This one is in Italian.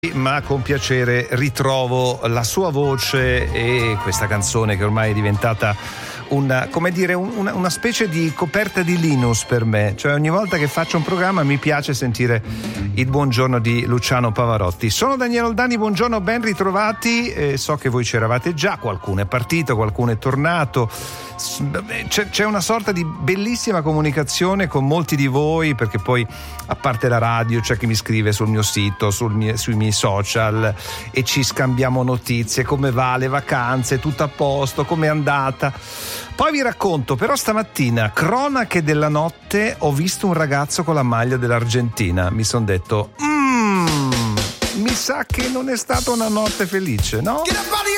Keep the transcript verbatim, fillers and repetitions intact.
Pavarotti, ma con piacere ritrovo la sua voce e questa canzone che ormai è diventata una, come dire, un, una, una specie di coperta di Linus per me. Cioè ogni volta che faccio un programma mi piace sentire il buongiorno di Luciano Pavarotti. Sono Daniele Oldani, buongiorno, ben ritrovati. Eh, so che voi c'eravate già, qualcuno è partito, qualcuno è tornato. C'è, c'è una sorta di bellissima comunicazione con molti di voi, perché poi a parte la radio c'è chi mi scrive sul mio sito, sul mie, sui miei social, e ci scambiamo notizie, come va, le vacanze, tutto a posto, com'è andata. Poi vi racconto, però stamattina, cronache della notte, ho visto un ragazzo con la maglia dell'Argentina, mi son detto mmm, mi sa che non è stata una notte felice, no?